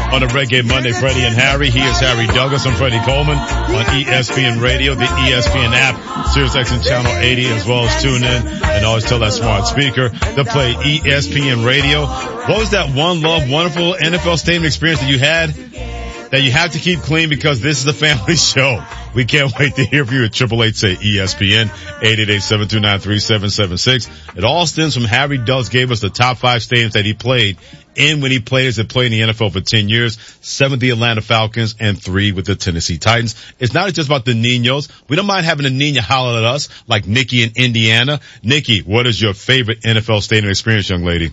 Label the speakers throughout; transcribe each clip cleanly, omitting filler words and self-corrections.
Speaker 1: On a Reggae Monday, Freddie and Harry. He is Harry Douglas. I'm Freddie Coleman on ESPN Radio, the ESPN app, SiriusXM Channel 80, as well as tune in and always tell that smart speaker to play ESPN Radio. What was that one love, wonderful NFL stadium experience that you had that you have to keep clean because this is a family show? We can't wait to hear from you at 888-SAY-ESPN, 888-729-3776. It all stems from Harry Douglas gave us the top 5 stadiums that he played in when he played in the NFL for 10 years, 7 with the Atlanta Falcons and 3 with the Tennessee Titans. It's not just about the Ninos. We don't mind having a Nina holler at us like Nikki in Indiana. Nikki, what is your favorite NFL stadium experience, young lady?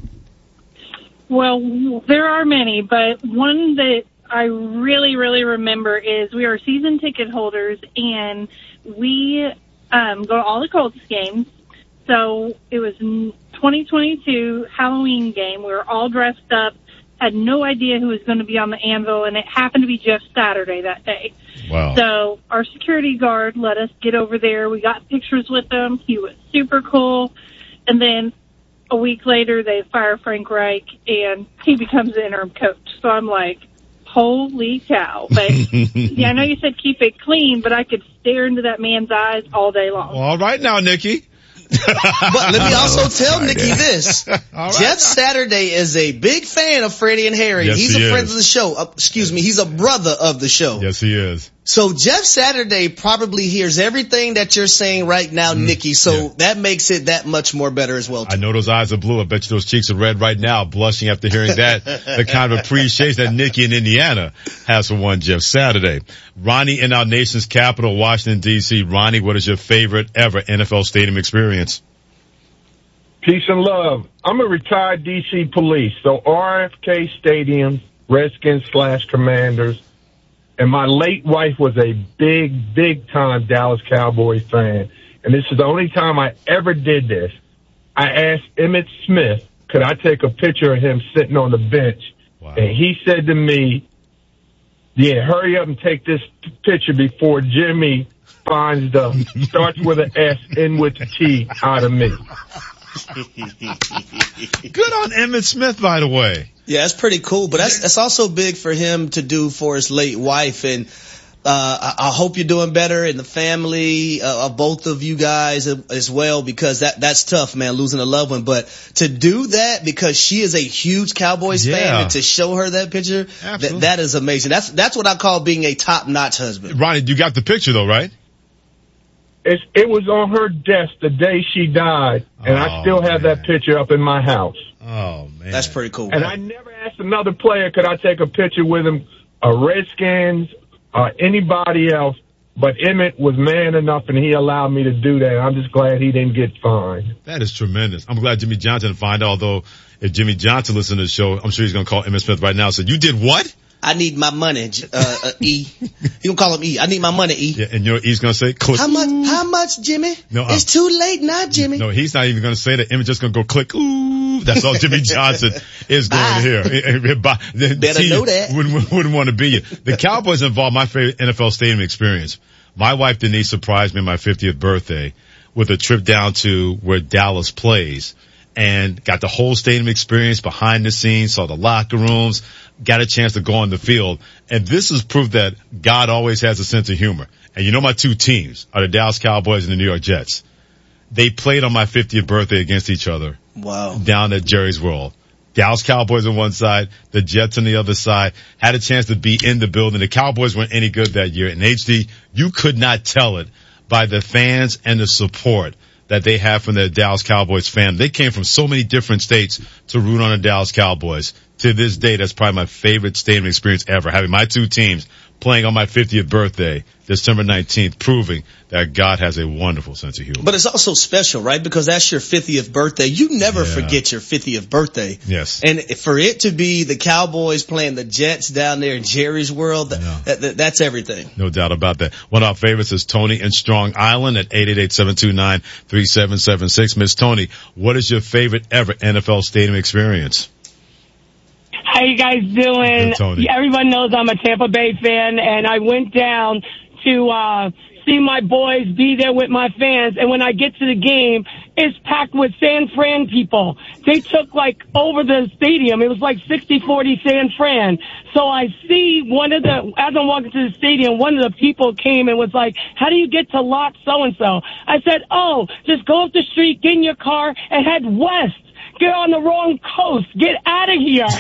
Speaker 2: Well, there are many, but one that I really, really remember is we were season ticket holders, and we go to all the Colts games. So it was 2022 Halloween game. We were all dressed up, had no idea who was going to be on the anvil, and it happened to be Jeff Saturday that day.
Speaker 1: Wow.
Speaker 2: So our security guard let us get over there. We got pictures with him. He was super cool. And then a week later, they fire Frank Reich, and he becomes the interim coach. So I'm like, holy cow. But yeah, I know you said keep it clean, but I could stare into that man's eyes all day long.
Speaker 1: Well, all right now, Nikki.
Speaker 3: But let me also tell Nikki this. Right. Jeff Saturday is a big fan of Freddie and Harry.
Speaker 1: Yes,
Speaker 3: he's a friend of the show. He's a brother of the show.
Speaker 1: Yes, he is.
Speaker 3: So Jeff Saturday probably hears everything that you're saying right now, Nikki. So that makes it that much more better as well, too.
Speaker 1: I know those eyes are blue. I bet you those cheeks are red right now, blushing after hearing that. The kind of appreciation that Nikki in Indiana has for one Jeff Saturday. Ronnie in our nation's capital, Washington, D.C. Ronnie, what is your favorite ever NFL stadium experience?
Speaker 4: Peace and love. I'm a retired D.C. police, so RFK Stadium, Redskins/Commanders. And my late wife was a big time Dallas Cowboys fan. And this is the only time I ever did this. I asked Emmitt Smith, could I take a picture of him sitting on the bench? Wow. And he said to me, yeah, hurry up and take this picture before Jimmy finds the starts with an S, end with a T out of me.
Speaker 1: Good on Emmitt Smith, by the way.
Speaker 3: Yeah, that's pretty cool, but that's also big for him to do for his late wife. And I hope you're doing better in the family of both of you guys as well, because that's tough, man, losing a loved one. But to do that because she is a huge Cowboys fan, and to show her that picture, that is amazing. That's what I call being a top-notch husband.
Speaker 1: Ronnie, you got the picture though, right?
Speaker 4: It was on her desk the day she died, and I still have that picture up in my house.
Speaker 1: Oh, man.
Speaker 3: That's pretty cool.
Speaker 4: And I never asked another player, could I take a picture with him, Redskins, anybody else, but Emmett was man enough, and he allowed me to do that. I'm just glad he didn't get fined.
Speaker 1: That is tremendous. I'm glad Jimmy Johnson didn't find, although if Jimmy Johnson listened to the show, I'm sure he's going to call Emmitt Smith right now and say, you did what?
Speaker 3: I need my money, E. You can call him E. I need my money, E.
Speaker 1: Yeah, and you know what E's gonna say? Click.
Speaker 3: How much, Jimmy?
Speaker 1: No,
Speaker 3: it's too late now, Jimmy.
Speaker 1: No, he's not even gonna say that. Emmitt's just gonna go click. Ooh, that's all Jimmy Johnson is going to hear.
Speaker 3: Better know that.
Speaker 1: Wouldn't want to be you. The Cowboys involved my favorite NFL stadium experience. My wife Denise surprised me on my 50th birthday with a trip down to where Dallas plays. And got the whole stadium experience behind the scenes, saw the locker rooms, got a chance to go on the field. And this is proof that God always has a sense of humor. And you know my two teams are the Dallas Cowboys and the New York Jets. They played on my 50th birthday against each other.
Speaker 3: Wow.
Speaker 1: Down at Jerry's World. Dallas Cowboys on one side, the Jets on the other side, had a chance to be in the building. The Cowboys weren't any good that year. And HD, you could not tell it by the fans and the support that they have from the Dallas Cowboys fan. They came from so many different states to root on the Dallas Cowboys. To this day, that's probably my favorite stadium experience ever, having my two teams playing on my 50th birthday, December 19th, proving that God has a wonderful sense of humor.
Speaker 3: But it's also special, right? Because that's your 50th birthday. You never forget your 50th birthday.
Speaker 1: Yes.
Speaker 3: And for it to be the Cowboys playing the Jets down there in Jerry's World, that's everything.
Speaker 1: No doubt about that. One of our favorites is Tony in Strong Island at 888-729-3776. Miss Tony, what is your favorite ever NFL stadium experience?
Speaker 5: How you guys doing? Everyone knows I'm a Tampa Bay fan, and I went down to see my boys, be there with my fans, and when I get to the game, it's packed with San Fran people. they took like over the stadium. It was like 60-40 San Fran. So I see as I'm walking to the stadium, one of the people came and was like, how do you get to lot so-and-so? I said, oh, just go up the street, get in your car, and head west. Get on the wrong coast. Get out of here.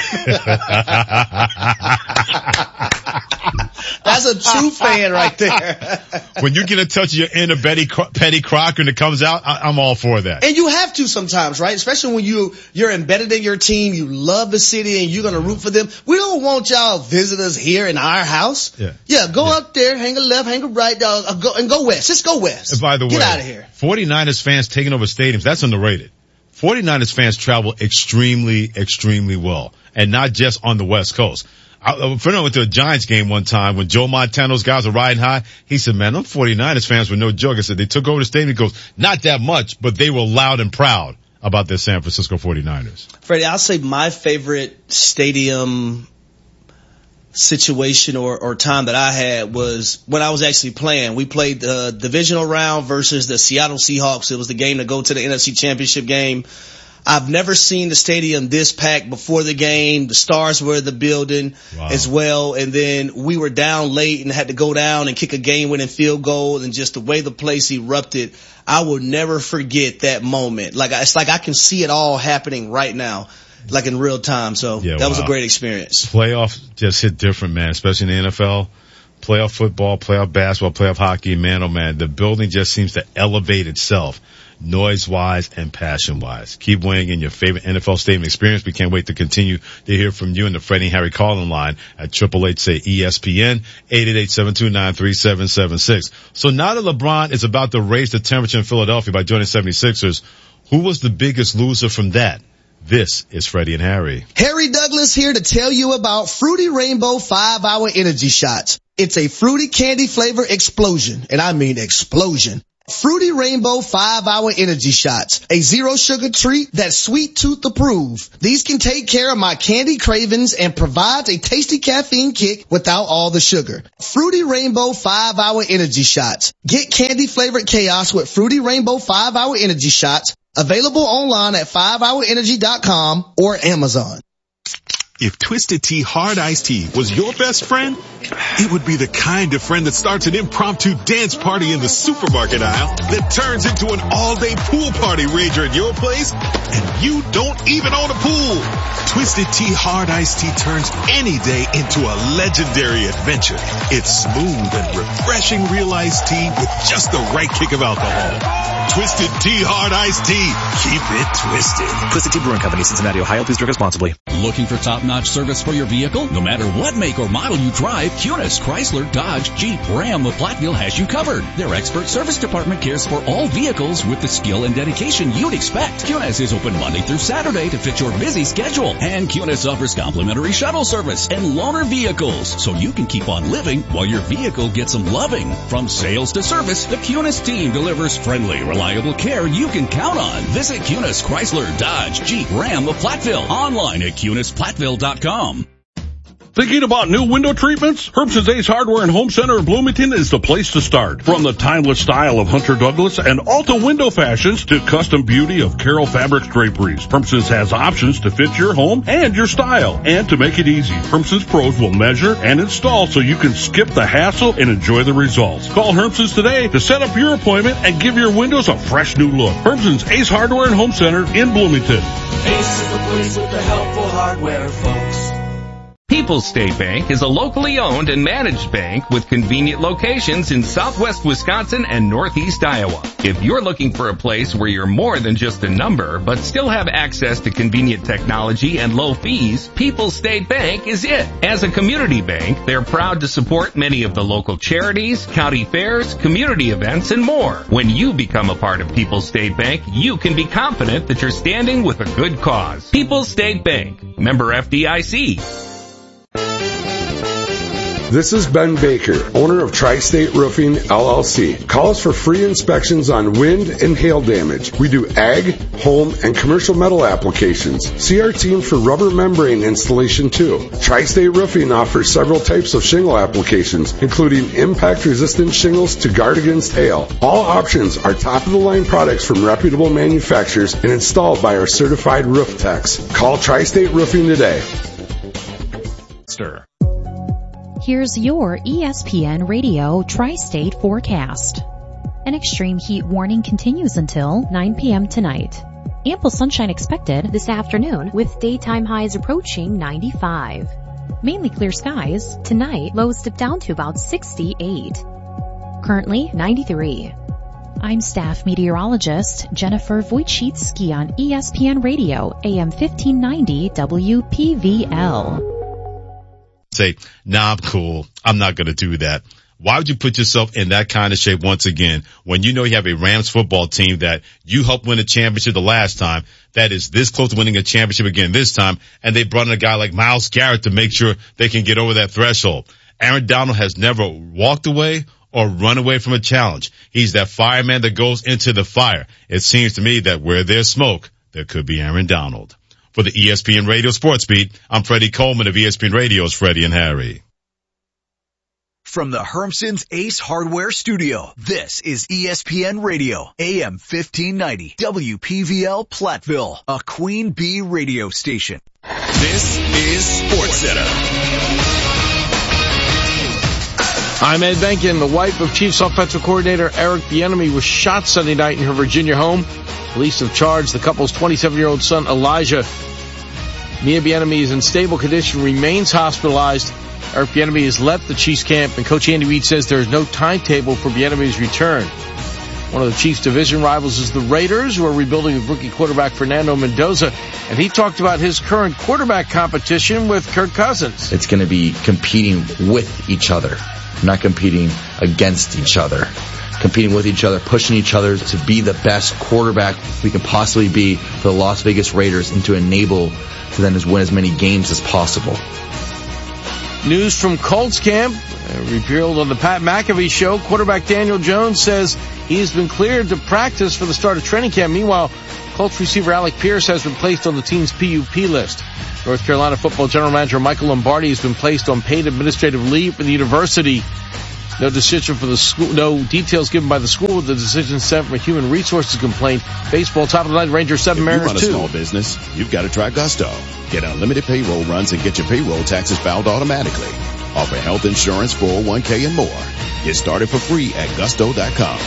Speaker 3: That's a true fan right there.
Speaker 1: When you get in touch with your inner Petty Crocker and it comes out, I'm all for that.
Speaker 3: And you have to sometimes, right? Especially when you're embedded in your team, you love the city and you're going to root for them. We don't want y'all visitors here in our house. Yeah, go up there, hang a left, hang a right, go west. Just go west.
Speaker 1: And by the way,
Speaker 3: get out of here.
Speaker 1: 49ers fans taking over stadiums, that's underrated. 49ers fans travel extremely, extremely well, and not just on the West Coast. I went to a Giants game one time when Joe Montana's guys were riding high. He said, man, them 49ers fans were no joke. I said, they took over the stadium. He goes, not that much, but they were loud and proud about their San Francisco 49ers.
Speaker 3: Freddie, I'll say my favorite stadium situation or time that I had was when I was actually playing. We played the divisional round versus the Seattle Seahawks. It was the game to go to the NFC Championship game. I've never seen the stadium this packed before the game. The stars were in the building as well. And then we were down late and had to go down and kick a game-winning field goal. And just the way the place erupted, I will never forget that moment. It's like I can see it all happening right now, like in real time. So that was a great experience.
Speaker 1: Playoffs just hit different, man, especially in the NFL. Playoff football, playoff basketball, playoff hockey, man, oh man, the building just seems to elevate itself, noise-wise and passion-wise. Keep weighing in your favorite NFL stadium experience. We can't wait to continue to hear from you in the Freddie and Harry call-in line at 888-SAY-ESPN, 888-729-3776. So now that LeBron is about to raise the temperature in Philadelphia by joining 76ers, who was the biggest loser from that? This is Freddie and Harry.
Speaker 3: Harry Douglas here to tell you about Fruity Rainbow 5-Hour Energy Shots. It's a fruity candy flavor explosion, and I mean explosion. Fruity Rainbow 5-Hour Energy Shots, a zero sugar treat that's sweet tooth approved. These can take care of my candy cravings and provides a tasty caffeine kick without all the sugar. Fruity Rainbow 5-Hour Energy Shots. Get candy flavored chaos with Fruity Rainbow 5-Hour Energy Shots. Available online at 5hourenergy.com or Amazon.
Speaker 6: If Twisted Tea Hard Iced Tea was your best friend, it would be the kind of friend that starts an impromptu dance party in the supermarket aisle that turns into an all-day pool party rager at your place, and you don't even own a pool. Twisted Tea Hard Iced Tea turns any day into a legendary adventure. It's smooth and refreshing real iced tea with just the right kick of alcohol. Twisted Tea Hard Iced Tea. Keep it twisted.
Speaker 7: Twisted Tea Brewing Company, Cincinnati, Ohio. Please drink responsibly.
Speaker 8: Looking for top-notch service for your vehicle? No matter what make or model you drive, Kunis, Chrysler, Dodge, Jeep, Ram of Platteville has you covered. Their expert service department cares for all vehicles with the skill and dedication you'd expect. Kunis is open Monday through Saturday to fit your busy schedule. And Kunis offers complimentary shuttle service and loaner vehicles, so you can keep on living while your vehicle gets some loving. From sales to service, the Kunis team delivers friendly, reliable care you can count on. Visit Kunis, Chrysler, Dodge, Jeep, Ram of Platteville. Online at KunisPlatteville.com.
Speaker 9: Thinking about new window treatments? Herbson's Ace Hardware and Home Center in Bloomington is the place to start. From the timeless style of Hunter Douglas and Alta window fashions to custom beauty of Carroll Fabrics draperies, Herbson's has options to fit your home and your style. And to make it easy, Herbson's pros will measure and install so you can skip the hassle and enjoy the results. Call Herbson's today to set up your appointment and give your windows a fresh new look. Herbson's Ace Hardware and Home Center in Bloomington.
Speaker 10: Ace is the place with the helpful hardware, folks.
Speaker 11: People's State Bank is a locally owned and managed bank with convenient locations in southwest Wisconsin and northeast Iowa. If you're looking for a place where you're more than just a number, but still have access to convenient technology and low fees, People's State Bank is it. As a community bank, they're proud to support many of the local charities, county fairs, community events, and more. When you become a part of People's State Bank, you can be confident that you're standing with a good cause. People's State Bank, member FDIC.
Speaker 12: This is Ben Baker, owner of Tri-State Roofing, LLC. Call us for free inspections on wind and hail damage. We do ag, home, and commercial metal applications. See our team for rubber membrane installation too. Tri-State Roofing offers several types of shingle applications, including impact-resistant shingles to guard against hail. All options are top-of-the-line products from reputable manufacturers and installed by our certified roof techs. Call Tri-State Roofing today.
Speaker 13: Here's your ESPN Radio Tri-State forecast. An extreme heat warning continues until 9 p.m. tonight. Ample sunshine expected this afternoon with daytime highs approaching 95. Mainly clear skies. Tonight, lows dip down to about 68. Currently 93. I'm staff meteorologist Jennifer Wojcicki on ESPN Radio, AM 1590 WPVL.
Speaker 1: Say, nah, I'm cool. I'm not going to do that. Why would you put yourself in that kind of shape once again when you know you have a Rams football team that you helped win a championship the last time that is this close to winning a championship again this time, and they brought in a guy like Myles Garrett to make sure they can get over that threshold? Aaron Donald has never walked away or run away from a challenge. He's that fireman that goes into the fire. It seems to me that where there's smoke, there could be Aaron Donald. For the ESPN Radio Sports Beat, I'm Freddie Coleman of ESPN Radio's Freddie and Harry.
Speaker 14: From the Hermson's Ace Hardware Studio, this is ESPN Radio, AM 1590, WPVL Platteville, a Queen Bee radio station.
Speaker 6: This is SportsCenter.
Speaker 15: I'm Ed Benkin. The wife of Chiefs offensive coordinator Eric Bieniemy was shot Sunday night in her Virginia home. Police have charged the couple's 27-year-old son, Elijah. Mia Bieniemy is in stable condition, remains hospitalized. Eric Bieniemy has left the Chiefs camp, and Coach Andy Reid says there is no timetable for Bieniemy's return. One of the Chiefs' division rivals is the Raiders, who are rebuilding with rookie quarterback Fernando Mendoza, and he talked about his current quarterback competition with Kirk Cousins.
Speaker 16: It's going to be competing with each other, not competing against each other. Competing with each other, pushing each other to be the best quarterback we can possibly be for the Las Vegas Raiders and to enable to then win as many games as possible.
Speaker 15: News from Colts camp, revealed on the Pat McAfee show. Quarterback Daniel Jones says he has been cleared to practice for the start of training camp. Meanwhile, Colts receiver Alec Pierce has been placed on the team's PUP list. North Carolina football general manager Michael Lombardi has been placed on paid administrative leave for the university. No decision for the school, no details given by the school. The decision sent from a human resources complaint. Baseball, top of the night, Rangers 7, Mariners 2.
Speaker 17: If you run a small business, you've got to try Gusto. Get unlimited payroll runs and get your payroll taxes filed automatically. Offer health insurance, 401k, and more. Get started for free at Gusto.com.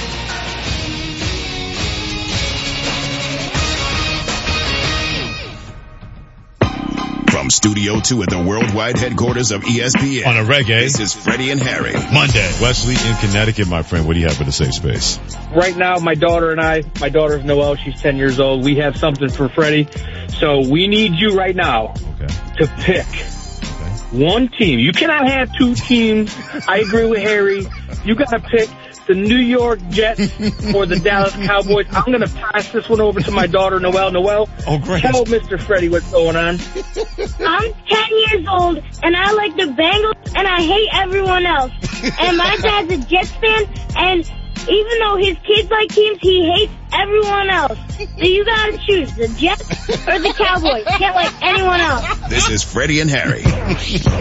Speaker 17: From Studio 2 at the worldwide headquarters of ESPN.
Speaker 1: On a reggae.
Speaker 17: This is Freddie and Harry.
Speaker 1: Monday. Wesley in Connecticut, my friend. What do you have for the safe space?
Speaker 18: Right now, my daughter's Noelle. She's 10 years old. We have something for Freddie. So we need you right now to pick one team. You cannot have two teams. I agree with Harry. You got to pick the New York Jets or the Dallas Cowboys. I'm going to pass this one over to my daughter, Noelle. Noelle, tell Mr. Freddie what's going on.
Speaker 19: I'm 10 years old, and I like the Bengals, and I hate everyone else. And my dad's a Jets fan, and even though his kids like teams, he hates everyone else. So you got to choose the Jets or the Cowboys. Can't like anyone else.
Speaker 17: This is Freddie and Harry.